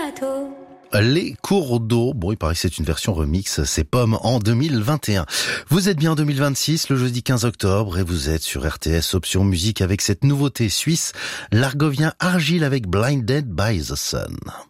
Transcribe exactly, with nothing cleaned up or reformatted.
bateau. Les cours d'eau, bon il paraît que c'est une version remix, c'est Pomme en deux mille vingt et un. Vous êtes bien en deux mille vingt-six, le jeudi quinze octobre, et vous êtes sur R T S Option Musique avec cette nouveauté suisse, l'Argovien Argile avec Blinded by the Sun.